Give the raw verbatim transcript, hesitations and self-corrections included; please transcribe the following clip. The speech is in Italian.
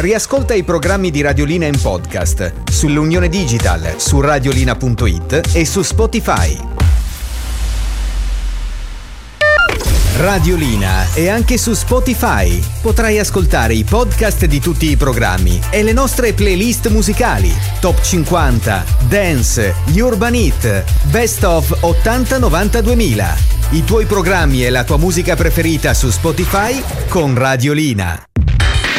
Riascolta i programmi di Radiolina in podcast sull'Unione Digital, su radiolina punto it e su Spotify. Radiolina è anche su Spotify. Potrai ascoltare i podcast di tutti i programmi e le nostre playlist musicali: Top cinquanta, Dance, Urban Hit, Best of ottanta novanta duemila. I tuoi programmi e la tua musica preferita su Spotify con Radiolina.